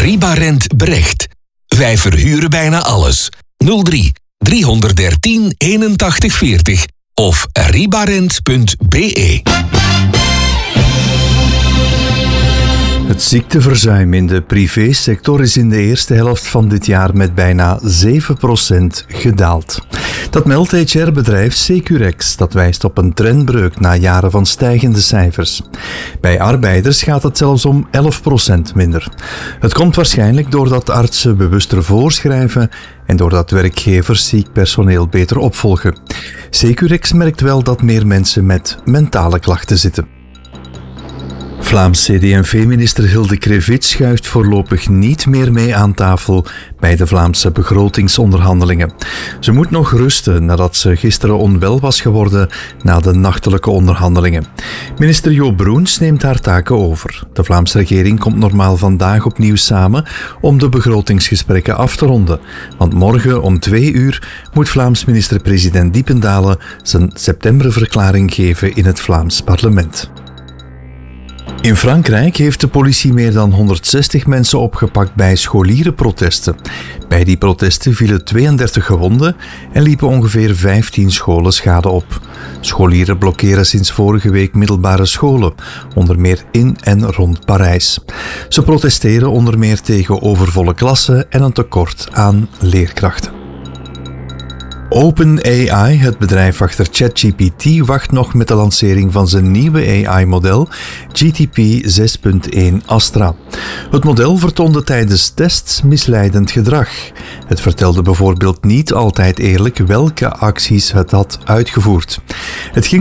Ribarent Brecht. Wij verhuren bijna alles. 03 313 81 40 of ribarent.be. Het ziekteverzuim in de privésector is in de eerste helft van dit jaar met bijna 7% gedaald. Dat meldt HR-bedrijf Securex. Dat wijst op een trendbreuk na jaren van stijgende cijfers. Bij arbeiders gaat het zelfs om 11% minder. Het komt waarschijnlijk doordat artsen bewuster voorschrijven en doordat werkgevers ziek personeel beter opvolgen. Securex merkt wel dat meer mensen met mentale klachten zitten. Vlaams CD&V-minister Hilde Krevits schuift voorlopig niet meer mee aan tafel bij de Vlaamse begrotingsonderhandelingen. Ze moet nog rusten nadat ze gisteren onwel was geworden na de nachtelijke onderhandelingen. Minister Jo Broens neemt haar taken over. De Vlaamse regering komt normaal vandaag opnieuw samen om de begrotingsgesprekken af te ronden. Want morgen om 2 uur moet Vlaams minister-president Diependalen zijn septemberverklaring geven in het Vlaams parlement. In Frankrijk heeft de politie meer dan 160 mensen opgepakt bij scholierenprotesten. Bij die protesten vielen 32 gewonden en liepen ongeveer 15 scholen schade op. Scholieren blokkeren sinds vorige week middelbare scholen, onder meer in en rond Parijs. Ze protesteren onder meer tegen overvolle klassen en een tekort aan leerkrachten. OpenAI, het bedrijf achter ChatGPT, wacht nog met de lancering van zijn nieuwe AI-model GTP 6.1 Astra. Het model vertoonde tijdens tests misleidend gedrag. Het vertelde bijvoorbeeld niet altijd eerlijk welke acties het had uitgevoerd. Het ging